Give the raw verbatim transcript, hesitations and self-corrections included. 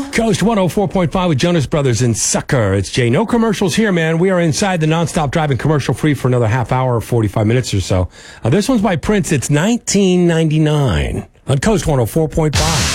Coast one oh four point five with Jonas Brothers and Sucker. It's Jay. No commercials here, man. We are inside the nonstop driving commercial free for another half hour, forty-five minutes or so. Uh, this one's by Prince. It's nineteen ninety-nine on Coast one oh four point five.